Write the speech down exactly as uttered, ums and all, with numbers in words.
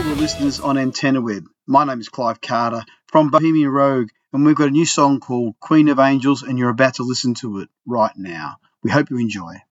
the listeners on Antenna Web. My name is Clive Carter from Bohemian Rogue, and we've got a new song called Queen of Angels, and you're about to listen to it right now. We hope you enjoy.